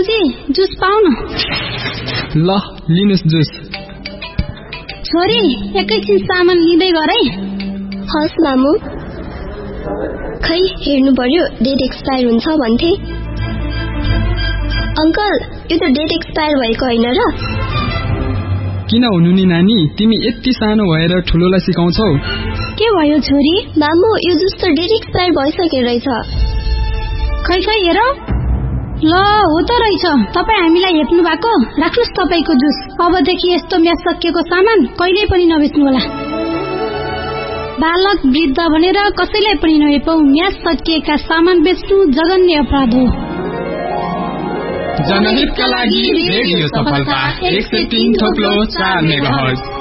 बाबुजी जुस पाउनु। ल लिनुस् जुस। छोरी एकैछिन सामान लिँदै गर है। हस् मामु। खै हेर्नु पर्यो, डेट एक्सपायर हुन्छ भन्थे। अंकल यो त डेट एक्सपायर भएको होइन र? किन हुनु नि नानी, तिमी यति सानो भएर ठुलोलाई सिकाउँछौ। के भयो छोरी? मामु यो जुस त डेट एक्सपायर भइसक्यो रहेछ। खै हेर। ल हो त रहेछ, तपाईँ हामीलाई हेप्नु भएको। राख्नुस् तपाईँको जुस। अबदेखि यस्तो म्याच सकिएको सामान कहिल्यै पनि नबेच्नु होला। बालक वृद्ध भनेर कसैलाई पनि नहेपौ। म्याच सकिएका सामान बेच्नु जघन्य अपराध हो। जनहितका लागि रेडियो सफलता 103.4 मेगाहर्ज।